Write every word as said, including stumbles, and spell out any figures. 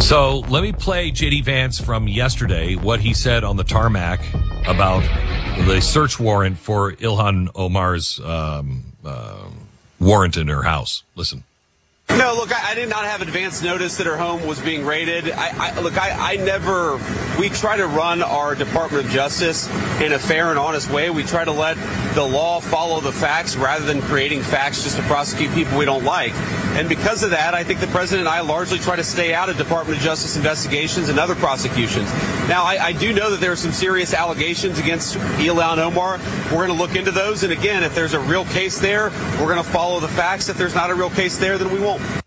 So let me play J D Vance from yesterday, what he said on the tarmac about the search warrant for Ilhan Omar's um, uh, warrant in her house. Listen. No, look, I, I did not have advance notice that her home was being raided. I, I look, I, I never, we try to run our Department of Justice in a fair and honest way. We try to let the law follow the facts rather than creating facts just to prosecute people we don't like. And because of that, I think the president and I largely try to stay out of Department of Justice investigations and other prosecutions. Now, I, I do know that there are some serious allegations against Ilhan Omar. We're going to look into those. And again, if there's a real case there, we're going to follow the facts. If there's not a real case there, then we won't.